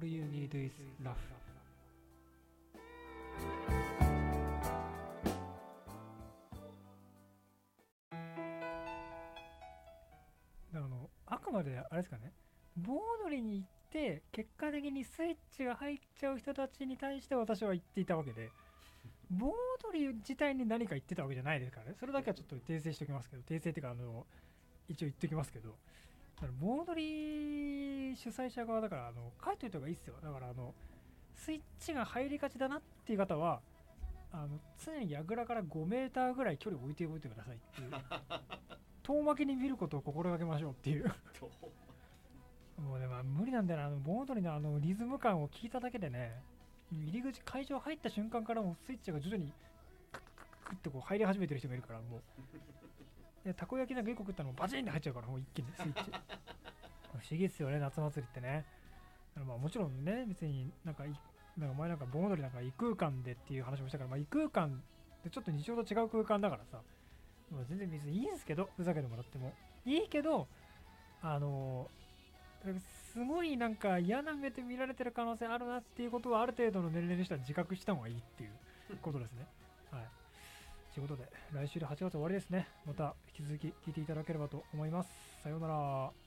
All you need is love。あくまであれですかね、盆踊りに行って結果的にスイッチが入っちゃう人たちに対して私は言っていたわけで、盆踊り自体に何か言ってたわけじゃないですからね。それだけはちょっと訂正しておきますけど、訂正っていうか一応言っておきますけど、盆踊り主催者側だから書いといた方がいいですよ。だからスイッチが入りがちだなっていう方は常に櫓から5メーターぐらい距離を置いておいてくださいっていう遠巻きに見ることを心がけましょうっていうもうね、無理なんだよな。盆踊りのリズム感を聞いただけでね、入り口会場入った瞬間からもうスイッチが徐々にクックックッってこう入り始めてる人がいるから、もうでたこ焼きなんか1個食ったのもバチンって入っちゃうから、もう一気にスイッチ不思議ですよね、夏祭りってね。もちろんね、別になんか前なんか盆踊りなんか異空間でっていう話もしたから、異空間でちょっと日常と違う空間だからさ、全然別にいいんですけど、ふざけてもらってもいいけど、すごいなんか嫌な目で見られてる可能性あるなっていうことはある程度の年齢の人は自覚した方がいいっていうことですね。はい。ということで来週で8月終わりですね。また引き続き聞いていただければと思います。さようなら。